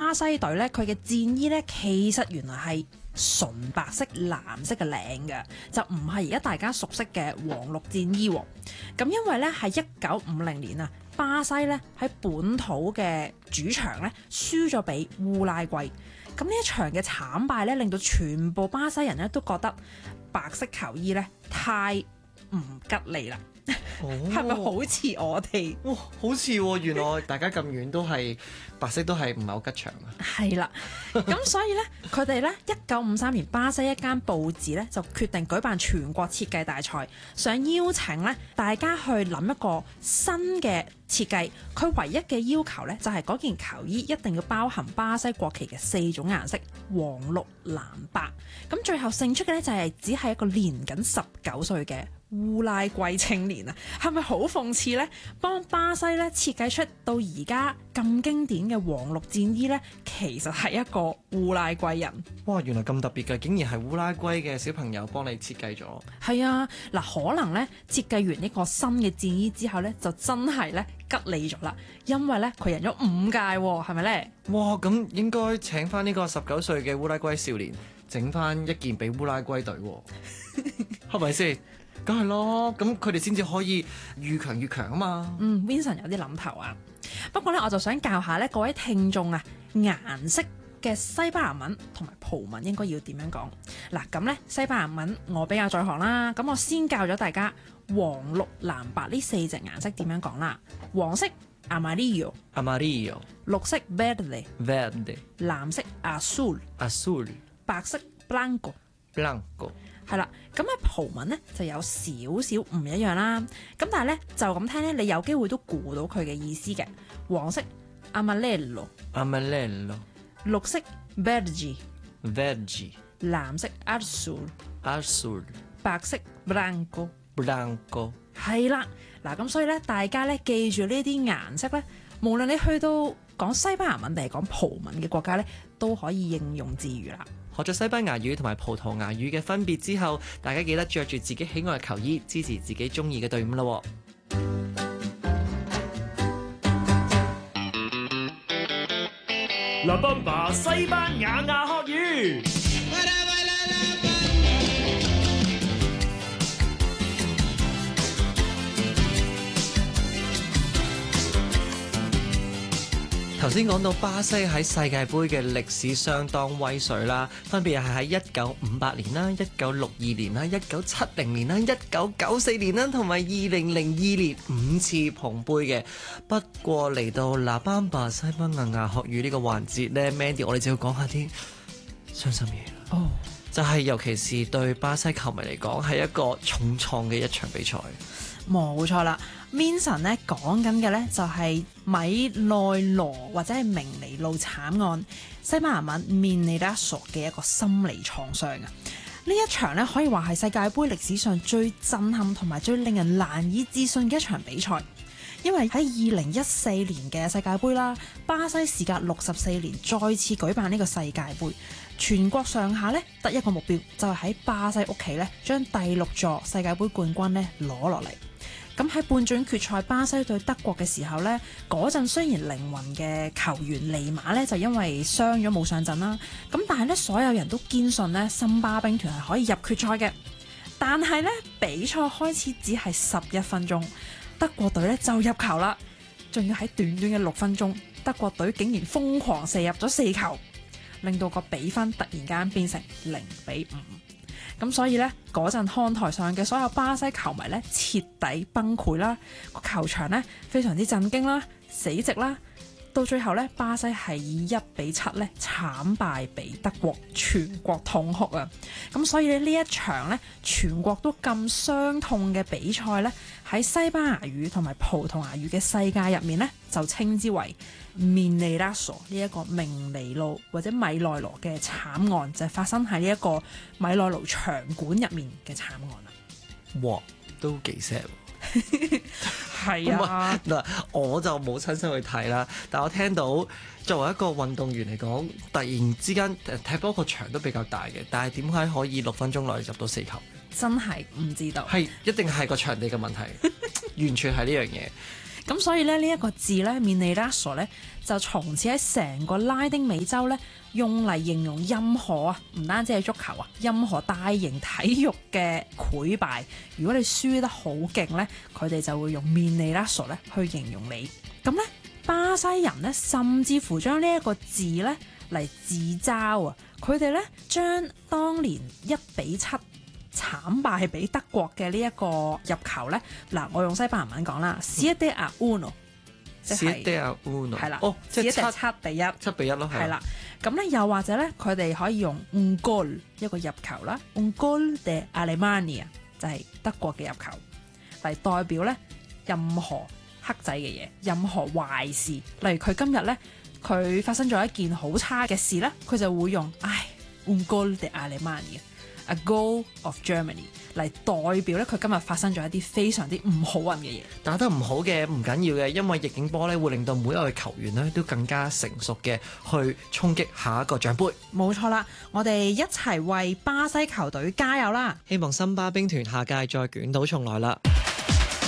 巴西隊咧，佢嘅戰衣咧，其實原來係純白色、藍色嘅領嘅，就唔係而家大家熟悉嘅黃綠戰衣喎。咁因為咧係1950年啊，巴西咧喺本土嘅主場咧輸咗俾烏拉圭。咁呢一場嘅慘敗咧，令到全部巴西人咧都覺得白色球衣咧太唔吉利啦。係咪好似我哋？ 哇，好似喎！原來大家咁遠都係白色，都係唔係好吉祥啊？ 係啦，咁所以咧，佢哋咧1953年巴西一間報紙咧就決定舉辦全國設計大賽，想邀請咧大家去諗一個新嘅設計。佢唯一嘅要求咧就係嗰件球衣一定要包含巴西國旗嘅4種顏色：黃、綠、藍、白。咁最後勝出嘅咧就係只係一個年僅19歲嘅烏拉圭青年啊，係咪好諷刺呢？幫巴西咧設計出到而家咁經典嘅黃綠戰衣呢，其實係一個烏拉圭人。 哇，原來咁特別嘅，竟然係烏拉圭嘅小朋友幫你設計咗。 係啊，嗱，可能呢設計完呢個新嘅戰衣之後呢，就真係呢吉利咗啦，因為呢，佢贏咗5屆喎，係咪呢？ 哇，咁應該請翻呢個19歲嘅烏拉圭少年整翻一件俾烏拉圭隊喎，係咪先？梗係咯，咁佢哋先至可以越強越強啊嘛。 Vincent 有啲諗頭啊。不過咧，我就想教下咧各位聽眾啊，顏色嘅西班牙文同埋葡文應該要點樣講。嗱，咁咧西班牙文我比較在行啦，咁我先教咗大家黃、綠、藍、白呢4隻顏色點樣講啦。黃色 amarillo， 綠色 verde， 藍色 azul， 白色 blanco。係啦，咁喺葡文咧就有少少唔一樣啦。咁但係咧就咁聽咧，你有機會都估到佢嘅意思嘅。黃色 amarello， 綠色 verde， 藍色 azul， 白色 blanco。係啦，嗱咁所以咧，大家咧記住呢啲顏色咧，無論你去到講西班牙文定係講葡文嘅國家咧，都可以應用自如啦。 學咗西班牙語同埋葡萄牙語嘅分別之後，大家記得着住自己喜愛嘅球衣，支持自己中意嘅隊伍咯。 La Bamba 西班牙雅學語。 頭先講到巴西喺世界盃嘅歷史相當威水啦，分別係喺1958年啦、1962年啦、1970年啦、1994年啦，同埋2002年5次捧杯嘅。不過嚟到La Bamba西班牙雅學語呢個環節呢 Mandy 我哋就要講下啲傷心嘢啦。就係尤其是對巴西球迷嚟講，係一個重創嘅一場比賽。 冇錯啦 Vincent 咧講緊嘅咧就係米內羅或者係明尼路慘案，西班牙文 Mineirazo 嘅一個心理創傷啊！呢一場咧可以話係世界盃歷史上最震撼同埋最令人難以置信嘅一場比賽，因為喺2014年嘅世界盃啦，巴西時隔64年再次舉辦呢個世界盃，全國上下咧得一個目標，就係喺巴西屋企咧將第6座世界盃冠軍咧攞落嚟。咁喺半準決賽巴西對德國嘅時候呢，嗰陣雖然靈魂嘅球員尼馬呢就因為傷咗冇上陣啦，咁但係呢，所有人都堅信呢森巴兵團係可以入決賽嘅。但係呢，比賽開始只係11分鐘，德國隊呢就入球啦，仲要喺短短嘅6分鐘，德國隊竟然瘋狂射入咗4球，令到個比分突然間變成0-5。咁所以呢，嗰陣看台上嘅所有巴西球迷呢，徹底崩潰啦，個球場呢，非常之震驚啦，死寂啦，到最後呢，巴西係以1-7呢慘敗俾德國，全國痛哭啊！咁所以呢一場呢，全國都咁傷痛嘅比賽呢，喺西班牙語同埋葡萄牙語嘅世界入面呢，就稱之為Mineirazo 呢一個明尼路或者米內羅嘅慘案，就係發生喺呢一個米內盧場館入面嘅慘案啦。 哇，都幾 sad。 係啊， 嗱，我就冇親身去睇啦，但我聽到作為一個運動員嚟講，突然之間踢波個場都比較大嘅，但係點解可以6分鐘內入到4球？ 真係唔知道， 係一定係個場地嘅問題，完全係呢樣嘢。 咁所以咧呢一個字咧 Mineirazo 咧就從此喺成個拉丁美洲咧用嚟形容任何啊，唔單止係足球啊，任何大型體育嘅潰敗。如果你輸得好勁咧，佢哋就會用 Mineirazo 咧去形容你。咁咧巴西人咧甚至乎將呢一個字咧嚟自嘲啊！佢哋咧將當年1-7慘敗俾德國嘅呢一個入球咧，嗱我用西班牙文講啦 7-1， 即係係啦， 即係 7-1， 7-1咯， 係啦。咁咧又或者咧，佢哋可以用 un gol 一個入球啦，un gol de Alemania 就係德國嘅入球嚟代表咧任何黑仔嘅嘢，任何壞事。例如佢今日咧，佢發生咗一件好差嘅事咧，佢就會用un gol de Alemania，a goal of Germany 嚟代表咧佢今日發生咗一啲非常之唔好運嘅嘢。 打得唔好嘅唔緊要嘅，因為逆境波咧會令到每一位球員咧都更加成熟嘅去衝擊下一個獎杯。 冇錯啦，我哋一齊為巴西球隊加油啦！ 希望森巴兵團下屆再捲土重來啦！